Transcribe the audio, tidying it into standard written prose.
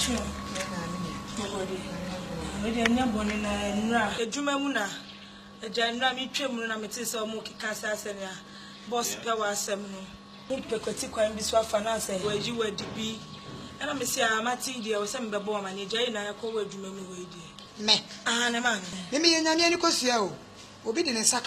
Pacho. We dey nya boni na nra. Ejuma mu na. Eja nra mi twam no na meti se o mo kika asem ya. Boss pe wa asem no. Mo pekwati kwan bi so afa na ase. Waji wadi bi. Ana me se amati de o se me bebo ma ne jai na yakọ wa ejuma mu we de. Me. Ah na ma. Me yenya ni kosua o. Obi de ne